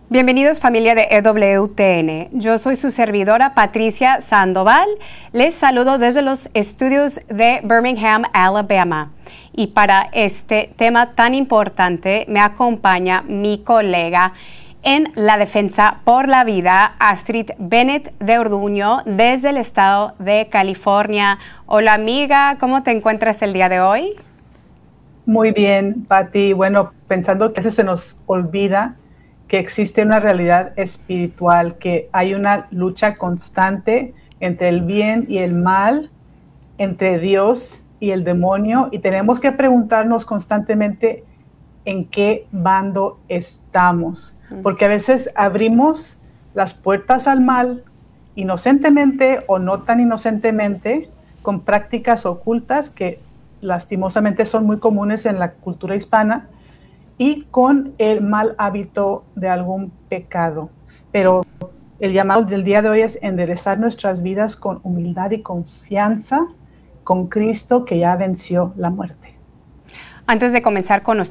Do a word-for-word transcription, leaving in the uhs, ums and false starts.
Bienvenidos familia de E W T N. Yo soy su servidora Patricia Sandoval. Les saludo desde los estudios de Birmingham, Alabama. Y para este tema tan importante me acompaña mi colega en la defensa por la vida, Astrid Bennett de Orduño, desde el estado de California. Hola amiga, ¿cómo te encuentras el día de hoy? Muy bien, Pati. Bueno, pensando que a veces se nos olvida que existe una realidad espiritual, que hay una lucha constante entre el bien y el mal, entre Dios y el demonio, y tenemos que preguntarnos constantemente en qué bando estamos, porque a veces abrimos las puertas al mal, inocentemente o no tan inocentemente, con prácticas ocultas que lastimosamente son muy comunes en la cultura hispana, y con el mal hábito de algún pecado. Pero el llamado del día de hoy es enderezar nuestras vidas con humildad y confianza con Cristo, que ya venció la muerte. Antes de comenzar con